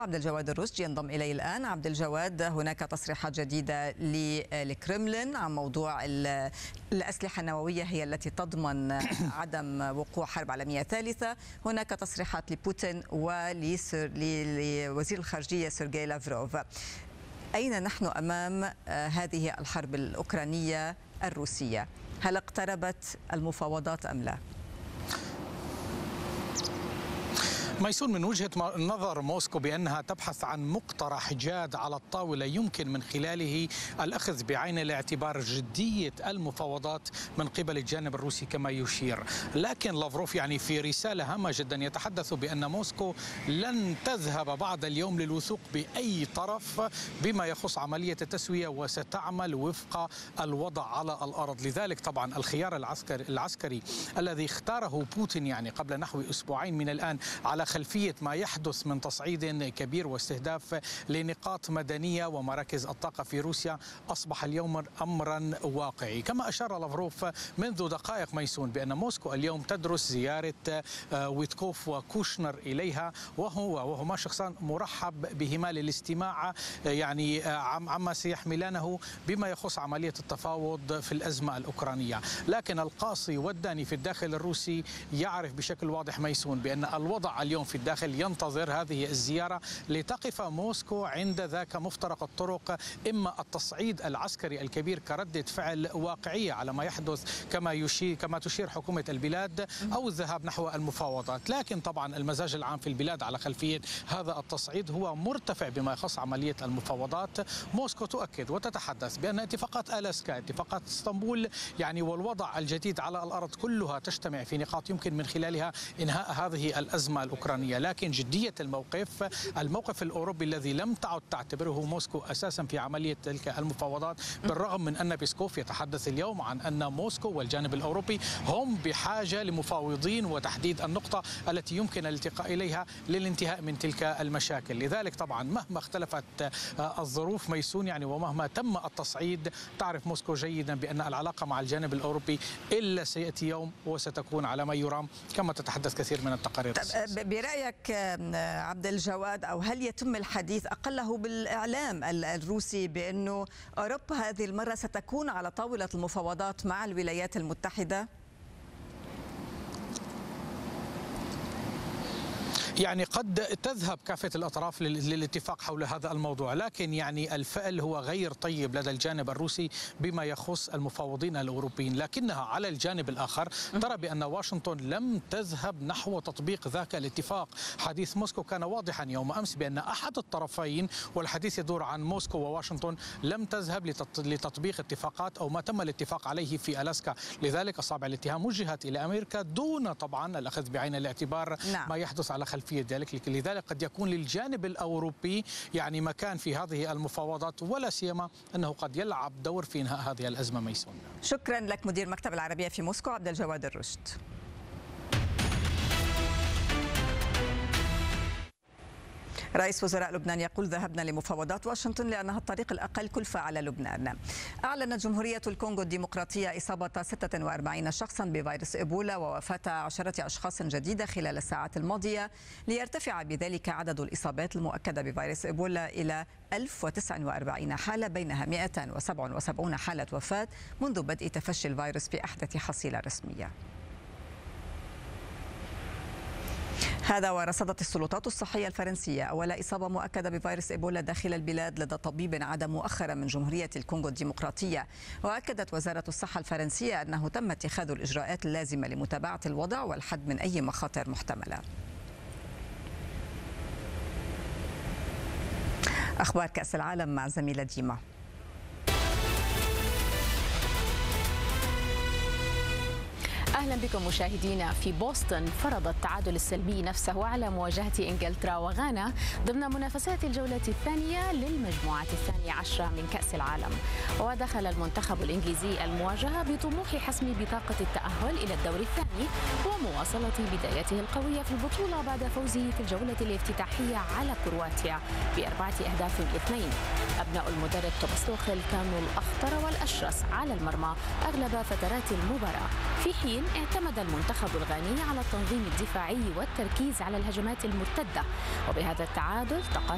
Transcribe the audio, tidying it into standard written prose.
عبد الجواد الرشدي ينضم إلي الآن. عبد الجواد، هناك تصريحات جديدة للكرملين عن موضوع الأسلحة النووية هي التي تضمن عدم وقوع حرب عالمية ثالثة. هناك تصريحات لبوتين ولوزير الخارجية سيرجي لافروف. أين نحن أمام هذه الحرب الأوكرانية الروسية؟ هل اقتربت المفاوضات أم لا؟ ميسون، من وجهة نظر موسكو بأنها تبحث عن مقترح جاد على الطاولة يمكن من خلاله الأخذ بعين الاعتبار جدية المفاوضات من قبل الجانب الروسي كما يشير. لكن لافروف في رسالة هامة جدا يتحدث بأن موسكو لن تذهب بعد اليوم للوثوق بأي طرف بما يخص عملية التسوية وستعمل وفق الوضع على الأرض. لذلك طبعا الخيار العسكري الذي اختاره بوتين قبل نحو أسبوعين من الآن على خلفية ما يحدث من تصعيد كبير واستهداف لنقاط مدنية ومراكز الطاقة في روسيا أصبح اليوم أمرا واقعي. كما أشار لافروف منذ دقائق ميسون بأن موسكو اليوم تدرس زيارة ويتكوف وكوشنر إليها، وهما شخصان مرحب بهما للاستماع عما سيحملانه بما يخص عملية التفاوض في الأزمة الأوكرانية. لكن القاصي والداني في الداخل الروسي يعرف بشكل واضح ميسون بأن الوضع اليوم في الداخل ينتظر هذه الزيارة لتقف موسكو عند ذاك مفترق الطرق، إما التصعيد العسكري الكبير كردة فعل واقعية على ما يحدث كما تشير حكومة البلاد، أو الذهاب نحو المفاوضات. لكن طبعا المزاج العام في البلاد على خلفية هذا التصعيد هو مرتفع بما يخص عملية المفاوضات. موسكو تؤكد وتتحدث بأن اتفاقات ألاسكا، اتفاقات اسطنبول والوضع الجديد على الأرض كلها تجتمع في نقاط يمكن من خلالها إنهاء هذه الأزمة الأوكرانية. لكن جدية الموقف الأوروبي الذي لم تعد تعتبره موسكو أساسا في عملية تلك المفاوضات، بالرغم من أن بيسكوف يتحدث اليوم عن أن موسكو والجانب الأوروبي هم بحاجة لمفاوضين وتحديد النقطة التي يمكن الالتقاء إليها للانتهاء من تلك المشاكل. لذلك طبعا مهما اختلفت الظروف ميسون ومهما تم التصعيد، تعرف موسكو جيدا بأن العلاقة مع الجانب الأوروبي إلا سيأتي يوم وستكون على ما يرام كما تتحدث كثير من التقارير. برأيك عبد الجواد، أو هل يتم الحديث أقله بالإعلام الروسي بأنه أوروبا هذه المرة ستكون على طاولة المفاوضات مع الولايات المتحدة؟ قد تذهب كافة الأطراف للاتفاق حول هذا الموضوع، لكن الفعل هو غير طيب لدى الجانب الروسي بما يخص المفاوضين الأوروبيين. لكنها على الجانب الآخر ترى بأن واشنطن لم تذهب نحو تطبيق ذاك الاتفاق. حديث موسكو كان واضحا يوم أمس بأن أحد الطرفين، والحديث يدور عن موسكو وواشنطن، لم تذهب لتطبيق اتفاقات أو ما تم الاتفاق عليه في ألاسكا. لذلك أصابع الاتهام وجهت إلى أمريكا دون طبعا الأخذ بعين الاعتبار ما يحدث على خلفية ذلك. لذلك قد يكون للجانب الأوروبي مكان في هذه المفاوضات، ولا سيما أنه قد يلعب دور في إنهاء هذه الأزمة ميسون. شكرا لك مدير مكتب العربية في موسكو عبد الجواد الرشد. رئيس وزراء لبنان يقول ذهبنا لمفاوضات واشنطن لأنها الطريق الأقل كلفة على لبنان. أعلنت جمهورية الكونغو الديمقراطية إصابة 46 شخصا بفيروس إيبولا ووفاة 10 أشخاص جديدة خلال الساعات الماضية، ليرتفع بذلك عدد الإصابات المؤكدة بفيروس إيبولا إلى 1049 حالة، بينها 177 حالة وفاة منذ بدء تفشي الفيروس بأحدث حصيلة رسمية. هذا ورصدت السلطات الصحية الفرنسية أول إصابة مؤكدة بفيروس إيبولا داخل البلاد لدى طبيب عاد مؤخرا من جمهورية الكونغو الديمقراطية. وأكدت وزارة الصحة الفرنسية أنه تم اتخاذ الإجراءات اللازمة لمتابعة الوضع والحد من أي مخاطر محتملة. أخبار كأس العالم مع زميلة ديما. أهلا بكم مشاهدينا. في بوسطن فرض التعادل السلبي نفسه على مواجهة إنجلترا وغانا ضمن منافسات الجولة الثانية للمجموعة 12 من كأس العالم. ودخل المنتخب الإنجليزي المواجهة بطموح حسم بطاقة التأهل إلى الدور الثاني ومواصلة بدايته القوية في البطولة بعد فوزه في الجولة الافتتاحية على كرواتيا ب4-2. أبناء المدرب توماس توخيل كانوا الأخطر والأشرس على المرمى أغلب فترات المباراة، في حين اعتمد المنتخب الغاني على التنظيم الدفاعي والتركيز على الهجمات المرتدة. وبهذا التعادل تقاسم